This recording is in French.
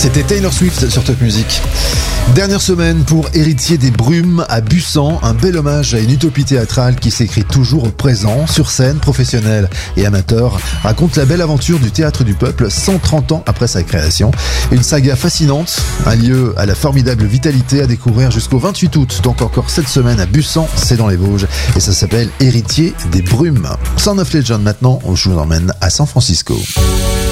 C'était Taylor Swift sur Top Music. Dernière semaine pour Héritier des Brumes à Busan, un bel hommage à une utopie théâtrale qui s'écrit toujours au présent, sur scène, professionnels et amateurs, raconte la belle aventure du Théâtre du Peuple 130 ans après sa création. Une saga fascinante, un lieu à la formidable vitalité à découvrir jusqu'au 28 août, donc encore cette semaine à Busan, c'est dans les Vosges, et ça s'appelle Héritier des Brumes. Sound of Legend maintenant, je vous emmène à San Francisco.